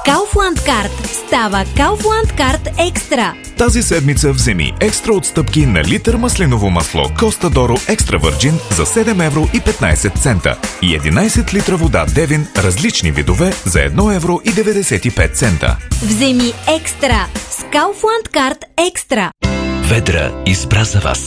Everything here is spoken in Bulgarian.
Kaufland Card става Kaufland Card Екстра. Тази седмица вземи екстра отстъпки на литър маслиново масло Коста Доро Екстра Върджин за 7,15 евро и 11 литра вода Девин различни видове за 1,95 евро. Вземи екстра с Kaufland Card Екстра. Ведра избра за вас